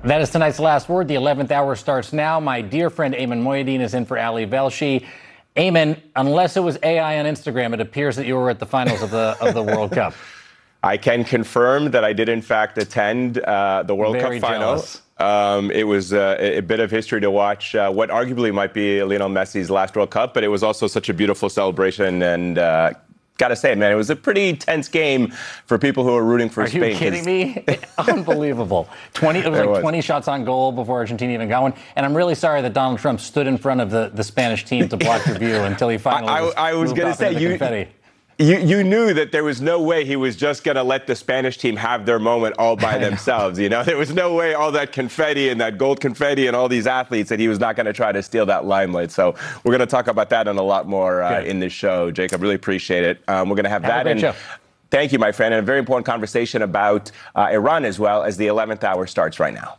That is tonight's last word. The 11th hour starts now. My dear friend Ayman Mohyeldin is in for Ali Velshi. Ayman, unless it was AI on Instagram, it appears that you were at the finals of the World Cup. I can confirm that I did, in fact, attend the World Cup final. It was a bit of history to watch what arguably might be Lionel Messi's last World Cup, but it was also such a beautiful celebration. And gotta say, man, it was a pretty tense game for people who are rooting for Spain. Are you kidding me? Unbelievable. It was like 20 shots on goal before Argentina even got one. And I'm really sorry that Donald Trump stood in front of the Spanish team to block your view until he finally I was going to say, confetti. You knew that there was no way he was just going to let the Spanish team have their moment all by themselves. You know, there was no way all that confetti and that gold confetti and all these athletes that he was not going to try to steal that limelight. So we're going to talk about that and a lot more in this show, Jacob. Really appreciate it. We're going to have that. A great show. Thank you, my friend. And a very important conversation about Iran as well as the 11th hour starts right now.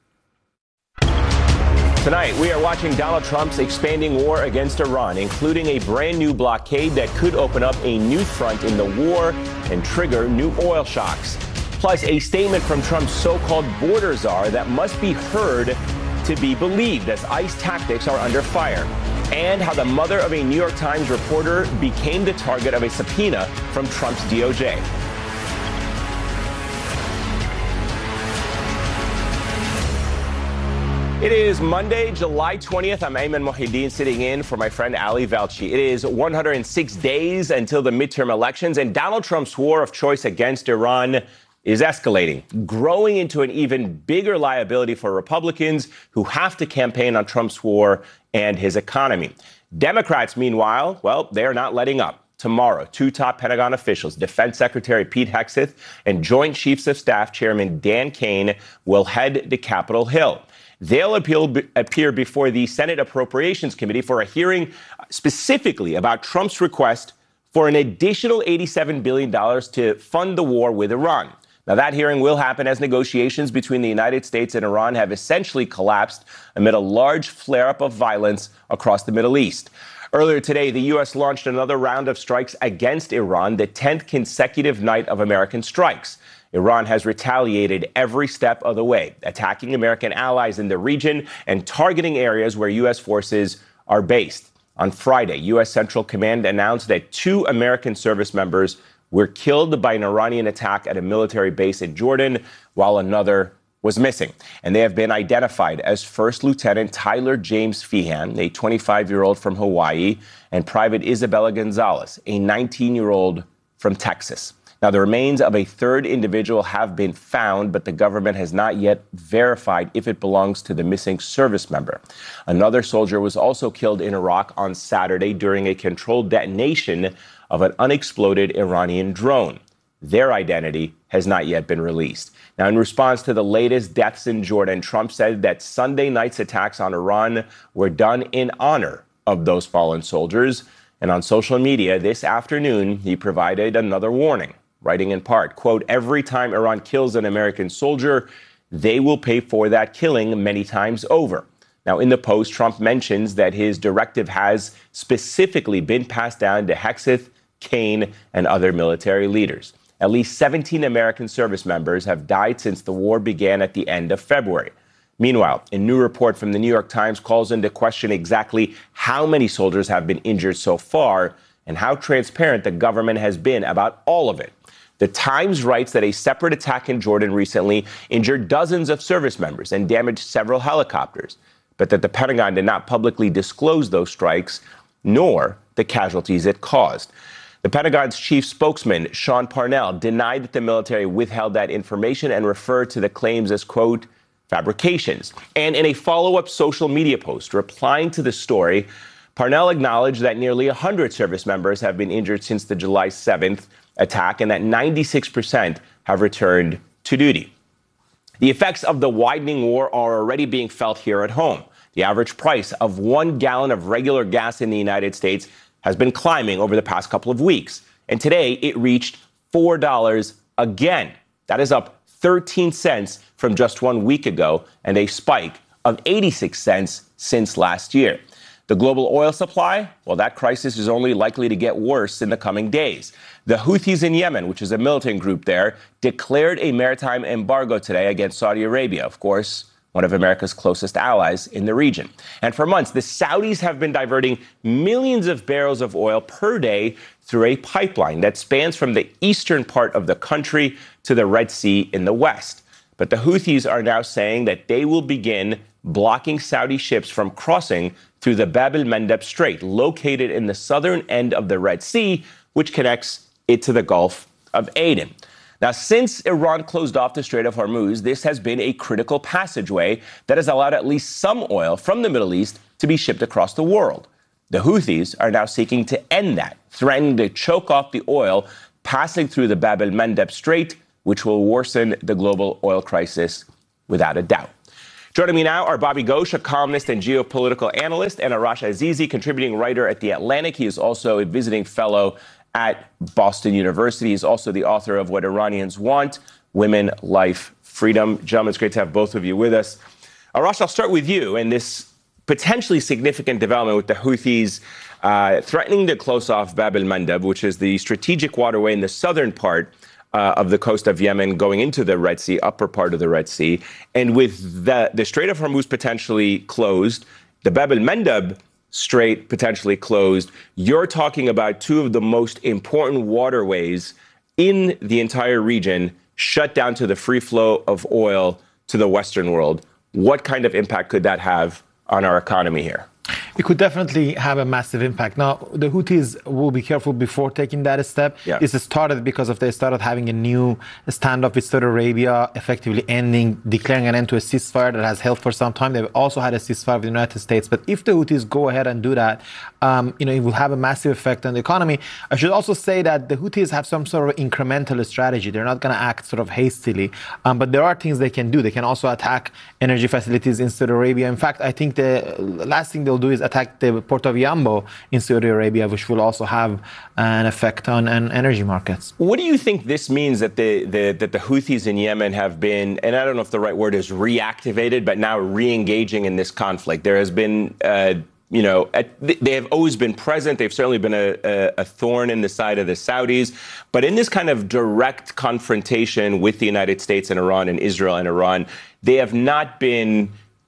Tonight, we are watching Donald Trump's expanding war against Iran, including a brand new blockade that could open up a new front in the war and trigger new oil shocks. Plus, a statement from Trump's so-called border czar that must be heard to be believed as ICE tactics are under fire. And how the mother of a New York Times reporter became the target of a subpoena from Trump's DOJ. It is Monday, July 20th. I'm Ayman Mohyeldin sitting in for my friend Ali Velshi. It is 106 days until the midterm elections, and Donald Trump's war of choice against Iran is escalating, growing into an even bigger liability for Republicans who have to campaign on Trump's war and his economy. Democrats, meanwhile, well, they're not letting up. Tomorrow, two top Pentagon officials, Defense Secretary Pete Hegseth and Joint Chiefs of Staff Chairman Dan Kane, will head to Capitol Hill. They'll appear before the Senate Appropriations Committee for a hearing specifically about Trump's request for an additional $87 billion to fund the war with Iran. Now, that hearing will happen as negotiations between the United States and Iran have essentially collapsed amid a large flare-up of violence across the Middle East. Earlier today, the U.S. launched another round of strikes against Iran, the 10th consecutive night of American strikes. Iran has retaliated every step of the way, attacking American allies in the region and targeting areas where U.S. forces are based. On Friday, U.S. Central Command announced that 2 American service members were killed by an Iranian attack at a military base in Jordan, while another was missing. And they have been identified as First Lieutenant Tyler James Feehan, a 25-year-old from Hawaii, and Private Isabella Gonzalez, a 19-year-old from Texas. Now, the remains of a third individual have been found, but the government has not yet verified if it belongs to the missing service member. Another soldier was also killed in Iraq on Saturday during a controlled detonation of an unexploded Iranian drone. Their identity has not yet been released. Now, in response to the latest deaths in Jordan, Trump said that Sunday night's attacks on Iran were done in honor of those fallen soldiers. And on social media this afternoon, he provided another warning, writing in part, quote, "Every time Iran kills an American soldier, they will pay for that killing many times over." Now, in the post, Trump mentions that his directive has specifically been passed down to Hegseth, Kane, and other military leaders. At least 17 American service members have died since the war began at the end of February. Meanwhile, a new report from the New York Times calls into question exactly how many soldiers have been injured so far and how transparent the government has been about all of it. The Times writes that a separate attack in Jordan recently injured dozens of service members and damaged several helicopters, but that the Pentagon did not publicly disclose those strikes, nor the casualties it caused. The Pentagon's chief spokesman, Sean Parnell, denied that the military withheld that information and referred to the claims as, quote, fabrications. And in a follow-up social media post replying to the story, Parnell acknowledged that nearly 100 service members have been injured since the July 7th attack and that 96% have returned to duty. The effects of the widening war are already being felt here at home. The average price of 1 gallon of regular gas in the United States has been climbing over the past couple of weeks. And today it reached $4 again. That is up 13 cents from just 1 week ago and a spike of 86 cents since last year. The global oil supply, well, that crisis is only likely to get worse in the coming days. The Houthis in Yemen, which is a militant group there, declared a maritime embargo today against Saudi Arabia. Of course, one of America's closest allies in the region. And for months, the Saudis have been diverting millions of barrels of oil per day through a pipeline that spans from the eastern part of the country to the Red Sea in the west. But the Houthis are now saying that they will begin blocking Saudi ships from crossing through the Bab el-Mandeb Strait, located in the southern end of the Red Sea, which connects it to the Gulf of Aden. Now, since Iran closed off the Strait of Hormuz, this has been a critical passageway that has allowed at least some oil from the Middle East to be shipped across the world. The Houthis are now seeking to end that, threatening to choke off the oil passing through the Bab el-Mandeb Strait, which will worsen the global oil crisis without a doubt. Joining me now are Bobby Ghosh, a columnist and geopolitical analyst, and Arash Azizi, contributing writer at The Atlantic. He is also a visiting fellow at Boston University. He's also the author of What Iranians Want, Women, Life, Freedom. Gentlemen, it's great to have both of you with us. Arash, I'll start with you and this potentially significant development with the Houthis threatening to close off Bab el-Mandeb, which is the strategic waterway in the southern part of the coast of Yemen going into the Red Sea, upper part of the Red Sea. And with the Strait of Hormuz potentially closed, the Bab el-Mandeb Strait potentially closed, you're talking about two of the most important waterways in the entire region shut down to the free flow of oil to the Western world. What kind of impact could that have on our economy here? It could definitely have a massive impact. Now, the Houthis will be careful before taking that step. Yeah. This started because they started having a new standoff with Saudi Arabia, effectively declaring an end to a ceasefire that has held for some time. They've also had a ceasefire with the United States. But if the Houthis go ahead and do that, it will have a massive effect on the economy. I should also say that the Houthis have some sort of incremental strategy. They're not going to act sort of hastily. But there are things they can do. They can also attack energy facilities in Saudi Arabia. In fact, I think the last thing they'll do is attack the port of Yambo in Saudi Arabia, which will also have an effect on energy markets. What do you think this means that the Houthis in Yemen have been, and I don't know if the right word is reactivated, but now re-engaging in this conflict? There has been, they have always been present. They've certainly been a thorn in the side of the Saudis. But in this kind of direct confrontation with the United States and Iran and Israel and Iran, they have not been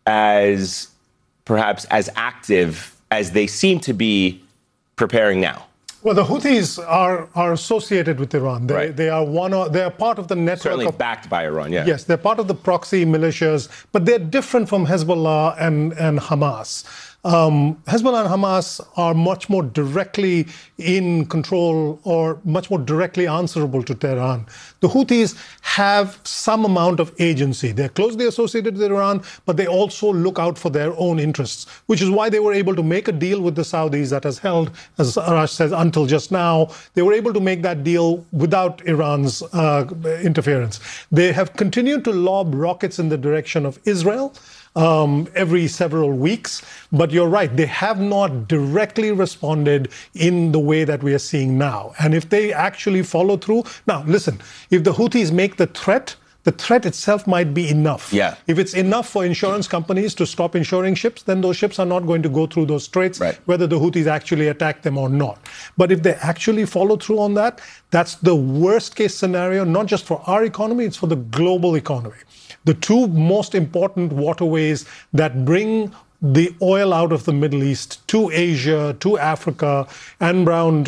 perhaps as active as they seem to be preparing now. Well, the Houthis are associated with Iran. They are part of the network. Certainly backed by Iran, yeah. Yes, they're part of the proxy militias, but they're different from Hezbollah and Hamas. Hezbollah and Hamas are much more directly in control or much more directly answerable to Tehran. The Houthis have some amount of agency. They're closely associated with Iran, but they also look out for their own interests, which is why they were able to make a deal with the Saudis that has held, as Arash says, until just now. They were able to make that deal without Iran's interference. They have continued to lob rockets in the direction of Israel every several weeks. But you're right, they have not directly responded in the way that we are seeing now. And if they actually follow through, now listen, if the Houthis make the threat itself might be enough. Yeah. If it's enough for insurance companies to stop insuring ships, then those ships are not going to go through those straits, right, whether the Houthis actually attack them or not. But if they actually follow through on that, that's the worst case scenario, not just for our economy, it's for the global economy. The two most important waterways that bring the oil out of the Middle East to Asia, to Africa, and round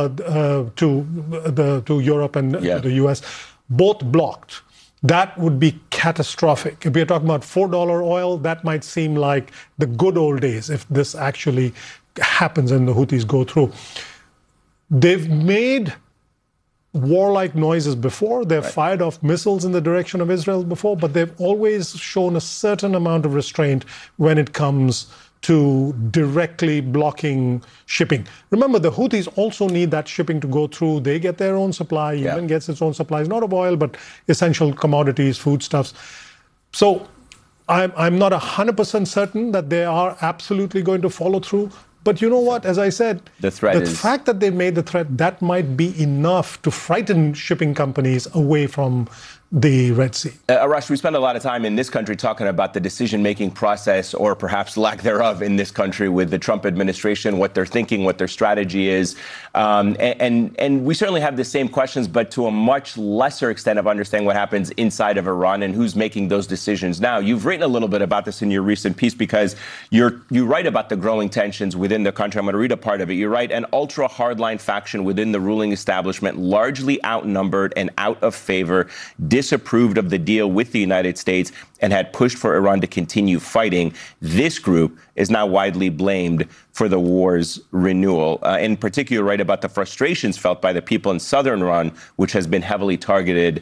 to Europe and the US, both blocked. That would be catastrophic. If we're talking about $4 oil, that might seem like the good old days if this actually happens and the Houthis go through. They've made warlike noises before. They've fired off missiles in the direction of Israel before, but they've always shown a certain amount of restraint when it comes to directly blocking shipping. Remember, the Houthis also need that shipping to go through. They get their own supply. Yemen gets its own supplies, not of oil, but essential commodities, foodstuffs. So I'm not 100% certain that they are absolutely going to follow through. But you know what? As I said, the fact that they made the threat, that might be enough to frighten shipping companies away from the Red Sea. Arash, we spend a lot of time in this country talking about the decision-making process, or perhaps lack thereof in this country with the Trump administration, what they're thinking, what their strategy is. And we certainly have the same questions, but to a much lesser extent of understanding what happens inside of Iran and who's making those decisions now. You've written a little bit about this in your recent piece because you write about the growing tensions within the country. I'm going to read a part of it. You write, an ultra-hardline faction within the ruling establishment, largely outnumbered and out of favor, disapproved of the deal with the United States and had pushed for Iran to continue fighting. This group is now widely blamed for the war's renewal. In particular, write about the frustrations felt by the people in southern Iran, which has been heavily targeted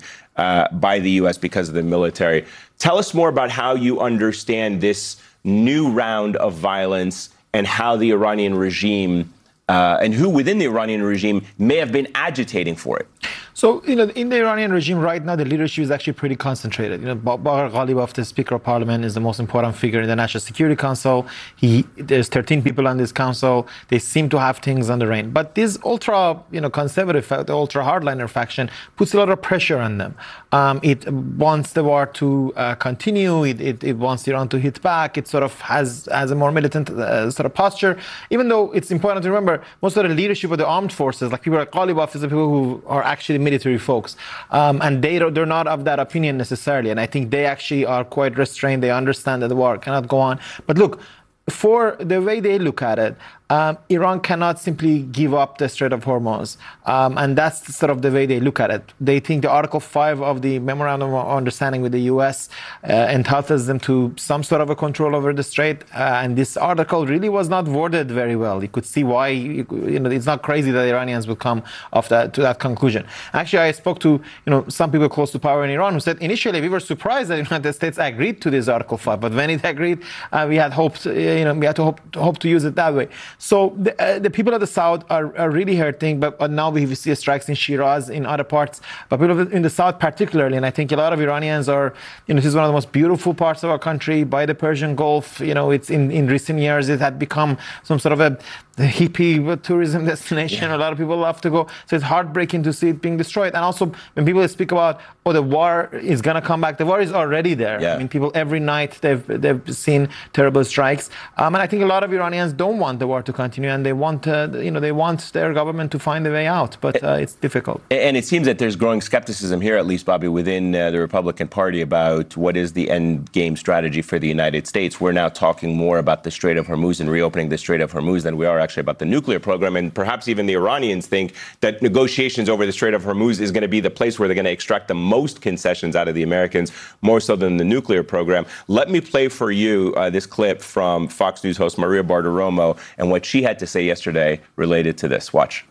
by the U.S. because of the military. Tell us more about how you understand this new round of violence and how the Iranian regime and who within the Iranian regime may have been agitating for it. So, in the Iranian regime right now, the leadership is actually pretty concentrated. Baghar Ghalibaf, the Speaker of Parliament, is the most important figure in the National Security Council. There's 13 people on this council. They seem to have things on the rein. But this ultra, conservative, the ultra hardliner faction puts a lot of pressure on them. It wants the war to continue. It wants Iran to hit back. It sort of has a more militant sort of posture. Even though it's important to remember, most of the leadership of the armed forces, like people like Ghalibaf, is the people who are actually military folks, and they're not of that opinion necessarily. And I think they actually are quite restrained. They understand that the war cannot go on. But look, for the way they look at it, Iran cannot simply give up the Strait of Hormuz. And that's sort of the way they look at it. They think the Article 5 of the Memorandum of Understanding with the U.S. Entitles them to some sort of a control over the Strait. And this article really was not worded very well. You could see why, it's not crazy that the Iranians would come to that conclusion. Actually, I spoke to, some people close to power in Iran who said initially we were surprised that the United States agreed to this Article 5. But when it agreed, we had hoped, we had to hope to use it that way. So the people of the South are really hurting, but now we see strikes in Shiraz, in other parts. But people in the South particularly, and I think a lot of Iranians are, this is one of the most beautiful parts of our country by the Persian Gulf. It's in recent years, it had become some sort of a hippie tourism destination. Yeah. A lot of people love to go. So it's heartbreaking to see it being destroyed. And also when people speak about, the war is going to come back, the war is already there. Yeah. I mean, people every night, they've seen terrible strikes. And I think a lot of Iranians don't want the war to continue, and they want they want their government to find a way out, but it's difficult. And it seems that there's growing skepticism here, at least, Bobby, within the Republican Party about what is the end game strategy for the United States. We're now talking more about the Strait of Hormuz and reopening the Strait of Hormuz than we are actually about the nuclear program. And perhaps even the Iranians think that negotiations over the Strait of Hormuz is going to be the place where they're going to extract the most concessions out of the Americans, more so than the nuclear program. Let me play for you this clip from Fox News host Maria Bartiromo and what she had to say yesterday related to this. Watch.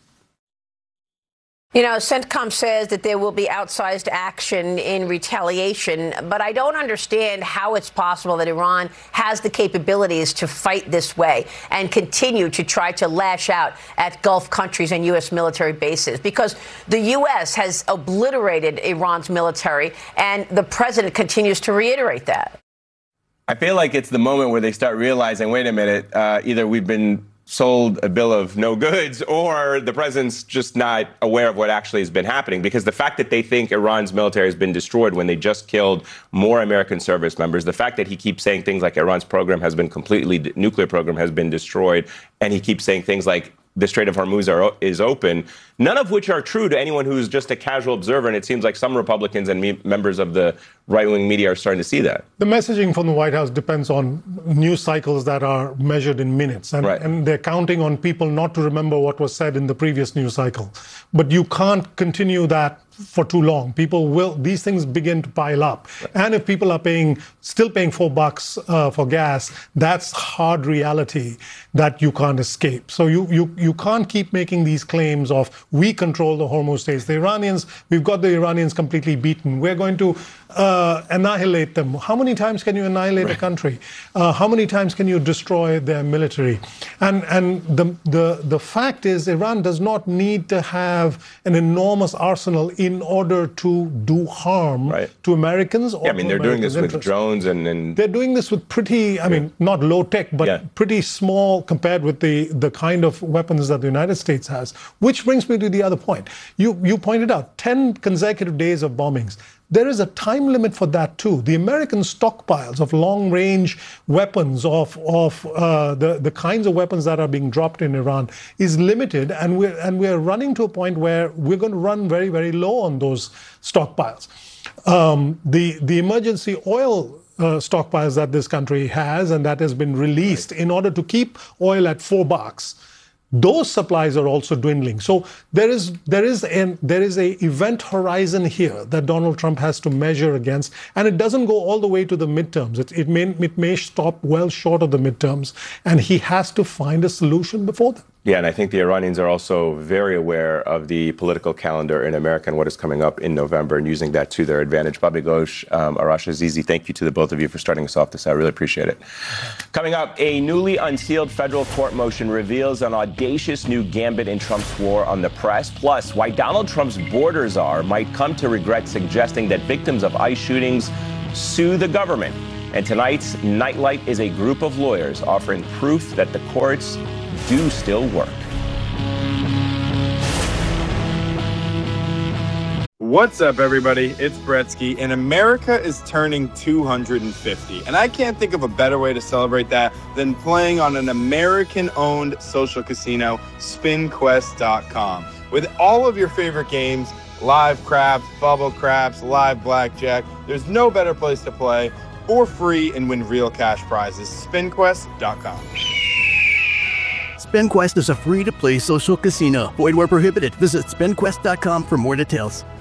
CENTCOM says that there will be outsized action in retaliation, but I don't understand how it's possible that Iran has the capabilities to fight this way and continue to try to lash out at Gulf countries and U.S. military bases, because the U.S. has obliterated Iran's military, and the president continues to reiterate that. I feel like it's the moment where they start realizing, wait a minute, either we've been sold a bill of no goods, or the president's just not aware of what actually has been happening. Because the fact that they think Iran's military has been destroyed when they just killed more American service members, the fact that he keeps saying things like Iran's program has been nuclear program has been destroyed, and he keeps saying things like the Strait of Hormuz is open, none of which are true to anyone who's just a casual observer. And it seems like some Republicans and members of the right-wing media are starting to see that. The messaging from the White House depends on news cycles that are measured in minutes. And they're counting on people not to remember what was said in the previous news cycle. But you can't continue that for too long. These things begin to pile up. And if people are still paying $4 for gas, that's hard reality that you can't escape. So you can't keep making these claims of we control the Hormuz Straits. We've got the Iranians completely beaten. We're going to annihilate them. How many times can you annihilate a country? How many times can you destroy their military? And the fact is, Iran does not need to have an enormous arsenal in order to do harm to Americans. Or they're doing this with drones and they're doing this with pretty, not low tech, but pretty small compared with the kind of weapons that the United States has. Which brings me to the other point. You pointed out 10 consecutive days of bombings. there is a time limit for that too. The American stockpiles of long-range weapons, of the kinds of weapons that are being dropped in Iran, is limited, and we're running to a point where we're going to run very, very low on those stockpiles. The emergency oil stockpiles that this country has and that has been released in order to keep oil at $4. Those supplies are also dwindling. So there is a event horizon here that Donald Trump has to measure against, and it doesn't go all the way to the midterms. It may stop well short of the midterms, and he has to find a solution before them. Yeah, and I think the Iranians are also very aware of the political calendar in America and what is coming up in November and using that to their advantage. Bobby Ghosh, Arash Azizi, thank you to the both of you for starting us off this. I really appreciate it. Coming up, a newly unsealed federal court motion reveals an audacious new gambit in Trump's war on the press, plus why Donald Trump's border czar might come to regret suggesting that victims of ICE shootings sue the government. And tonight's Nightlight is a group of lawyers offering proof that the courts do still work. What's up, everybody? It's Bretsky, and America is turning 250. And I can't think of a better way to celebrate that than playing on an American-owned social casino, SpinQuest.com. With all of your favorite games, live craps, bubble craps, live blackjack, there's no better place to play for free and win real cash prizes. SpinQuest.com. SpinQuest is a free-to-play social casino. Void where prohibited. Visit SpinQuest.com for more details.